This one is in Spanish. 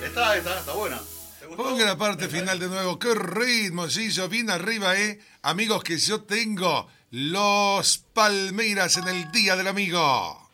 Está buena. ¿Te gustó? Ponga la parte final de nuevo. ¡Qué ritmo se hizo! Bien arriba, Amigos, que yo tengo los Palmeiras en el Día del Amigo.